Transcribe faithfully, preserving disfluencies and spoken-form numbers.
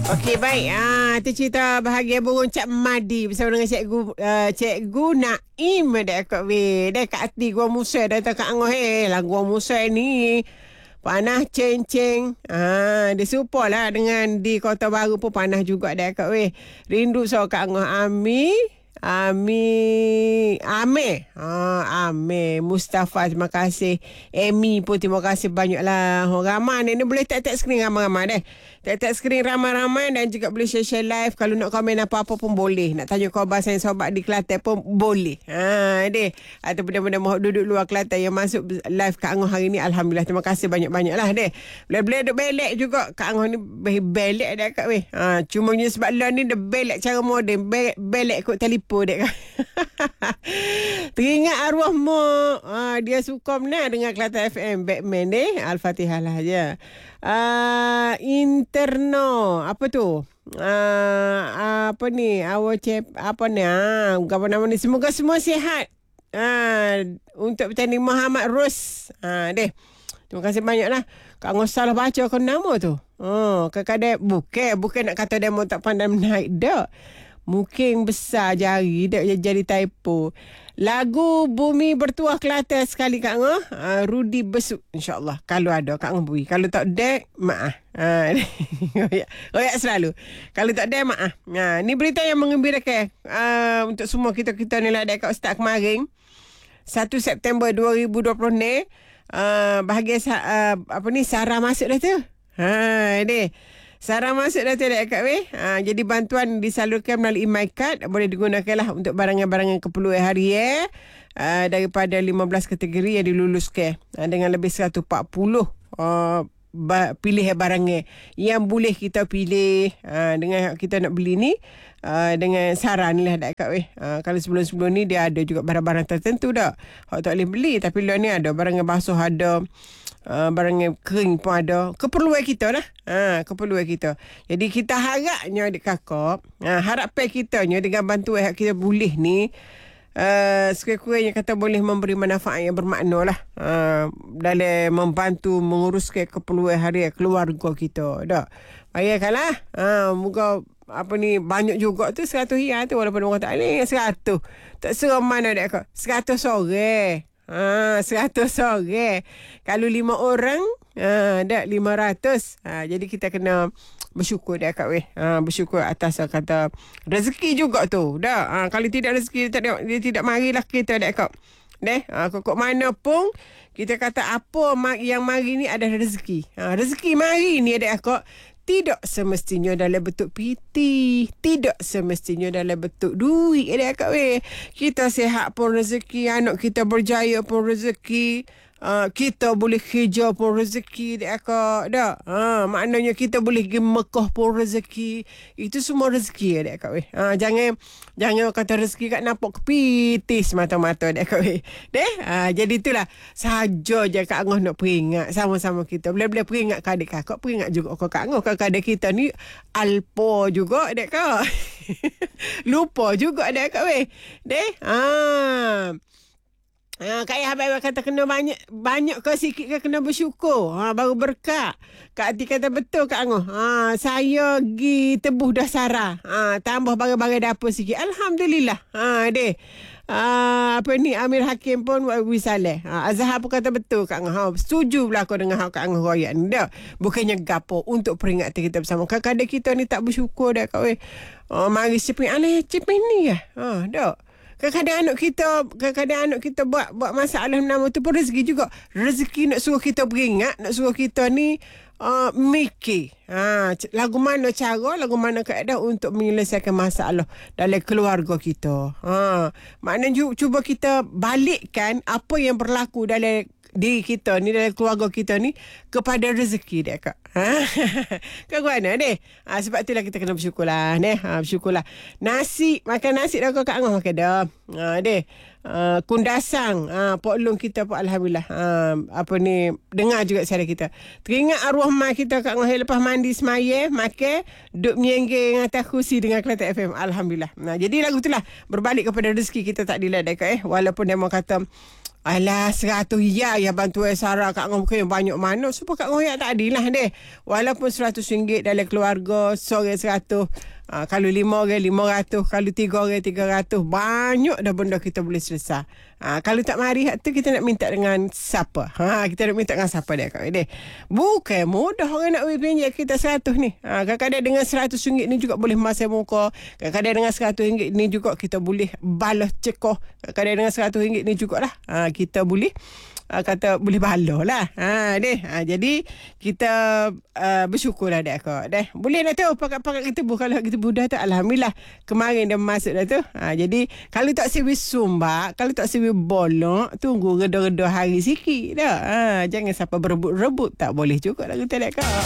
Okey, baik. Ah, tu cerita bahagia burung Cak Madi bersama dengan cikgu uh, cikgu Naim dah kat we. Dah kat hati gua Musa dah tak kat angah eh. Lah gua Musa ni panah ceng-ceng. Ah, dia serupa lah dengan di Kota Baru pun panah juga dah kat we. Rindu so kat angah Ami. Ami Ame ha, Ame Mustafa, terima kasih. Amy pun terima kasih banyaklah. Ramai ni, ni boleh tag-tag skrin ramai-ramai deh. Tag-tag skrin ramai-ramai dan juga boleh share-share live. Kalau nak komen apa-apa pun boleh. Nak tanya khabar saya sobat di Kelantan pun boleh. Ha deh. Atau benda-benda mahu duduk luar Kelantan yang masuk live Kak Angah hari ni, alhamdulillah terima kasih banyak-banyak lah deh. Boleh-boleh duk belek juga Kak Angah ni, belek dah kat weh. Ha cuma sebab lah ni dia belek cara moden, belek, belek kot telefon dek kan. Teringat arwah mak. Ha, dia suka benar dengan Kelantan F M. Batman deh. Al-Fatihah lah je. Uh, interno apa tu? Uh, apa ni? Our chap apa ni? Ah, apa nama ni? Semoga semua sihat. Ah, uh, untuk petani Muhammad Ros. Ah, uh, deh. Terima kasih banyaklah. Kak Ngos salah baca kau nama tu. Oh, kadang-kadang bukan bukan nak kata demo tak pandai menaik dak. Mungkin besar jari dak jadi typo. Lagu Bumi Bertuah Kelantan sekali Kak Ngah. Uh, Rudi Besuk insya-Allah. Kalau ada Kak Ngah bui. Kalau tak ada maaf. Ha uh, royak selalu. Kalau tak ada maaf. Ha ni berita yang mengembirakan uh, untuk semua kita-kita ni lah dekat start kemarin. satu September dua ribu dua puluh ni uh, bahagian uh, apa ni Sarah masuk dah tu. Ha ni. Sarah masuk dah tu dekat weh. Ha, jadi bantuan disalurkan melalui MyCard. Boleh digunakanlah untuk barangan-barangan keperluan harian uh, daripada lima belas kategori yang diluluskan uh, dengan lebih seratus empat puluh uh, ba- pilihan barangan yang boleh kita pilih uh, dengan kita nak beli ni. Uh, dengan Sarah ni lah dekat weh. Uh, kalau sebelum-sebelum ni dia ada juga barang-barang tertentu dah. Hak tak boleh beli. Tapi luar ni ada barang basuh, ada Uh, barang yang kering pun ada. Keperluan kita lah. Ha, keperluan kita. Jadi kita harapnya adik kakak, ha, harapan kita dengan bantuan yang kita boleh ni, uh, sekurang-kurangnya kata boleh memberi manfaat yang bermakna lah. Uh, dalam membantu menguruskan keperluan harian keluarga kita. Dah. Bayarkanlah. Ha, moga apa ni banyak juga tu seratus hiyah tu, walaupun orang tak ni seratus. Tak serah mana adik kakak. Seratus sore. Ha, seratus orang. Kalau lima orang, ha, dah lima ratus. Ha, jadi kita kena bersyukur dah kat weh. Ha, bersyukur atas kata rezeki juga tu. Dah. Ha, kalau tidak rezeki, dia tidak, dia tidak marilah kita dah kat. Deh, ha, kok mana pun kita kata apa yang mari ni ada rezeki. Ha, rezeki mari ni ada kok. Tidak semestinya dalam bentuk piti. Tidak semestinya dalam bentuk duit. Eh, Kak weh. Kita sihat pun rezeki. Anak kita berjaya pun rezeki. Uh, kita boleh kerja pun rezeki. Eh, Kak. Dah. Ha, maknanya kita boleh pergi Mekah pun rezeki. Itu semua rezeki. Eh, Kak weh. Ha, jangan jangan kata rezeki kat nampak kepitis mata-mata. Eh, Kak weh. Deh. Ha, jadi itulah. Saja je Kak Angah nak peringat. Sama-sama kita. Boleh-boleh peringat ke adik kakak. Peringat juga ke Kak Angah. Kadang kita ni alpo juga dek kak. Lupa juga dek kak weh. Deh. Ha. Ha, Kak Ayah Habib kata kena banyak banyak ke sikit ke kena bersyukur. Ha, baru berkat. Kak Ati kata betul Kak Angah. Ha, saya pergi tebuh dah Sarah. Ha, tambah barang-barang dapur sikit. Alhamdulillah. Ha, deh. Uh, apa ni Amir Hakim pun wisaleh. Uh, Azhar pun kata betul Kak Angah. Setuju pula aku dengan Kak Angah royak ni dah. Bukannya gapo untuk peringatan kita bersama. Kadang-kadang kita ni tak bersyukur dah Kak weh. Oh, mari cepin aneh cepin ni ya. Ha, dah. Kadang-kadang anak kita kadang-kadang anak kita buat buat masalah nama tu pun rezeki juga. Rezeki nak suruh kita beringat, nak suruh kita ni Uh, mikir ha, lagu mana cara, lagu mana keadaan untuk menyelesaikan masalah dalam keluarga kita. Ha, maknanya cuba kita balikkan apa yang berlaku dalam diri kita ni, dalam keluarga kita ni kepada rezeki dia kak. Ha? Kau mana deh? Ha, sebab itulah kita kena bersyukurlah. Deh. Ha, bersyukurlah. Nasi, makan nasi dah kau Kak Angah makan dah. Ha, deh. Uh, kundasang uh, Pok Long kita pun alhamdulillah uh, apa ni dengar juga suara kita. Teringat arwah mak kita Kak Ngah lepas mandi semaya makan duk menyenggeng atas kursi dengan Kelantan F M, alhamdulillah. Nah, jadi lagu itulah berbalik kepada rezeki kita tak diladai eh walaupun dia mau kata Alah, seratus ya ya bantuan Sarah Kak Ngom yang banyak mana. Supaya Kak Ngom tak adil lah deh. Walaupun seratus ringgit dalam keluarga, seorang seratus. Ha, kalau lima orang, lima ratus. Kalau tiga orang, tiga ratus. Banyak dah benda kita boleh selesai. Ha, kalau tak mari tu kita nak minta dengan siapa? Ha, kita nak minta dengan siapa dia Kak Deh. Bukan mudah orang nak pinjam kita seratus ni. Ha, kadang-kadang dengan seratus ringgit ni juga boleh masai muka. Kadang-kadang dengan seratus ringgit ni juga kita boleh balas cekoh. Kadang-kadang dengan seratus ringgit ni jugalah. Ha, kita boleh uh, kata boleh bala lah. Ha deh. Ha, jadi kita uh, bersyukurlah dek kau. Deh. Boleh dah tu pakat-pakat kita bu kalau kita budah tu alhamdulillah kemarin dah masuk dah tu. Ha, jadi kalau tak sewi sumbak, kalau tak sewi bolong, tunggu reda-reda hari sikit dah. Ha, jangan siapa berebut-rebut tak boleh juga lah kita dek kau.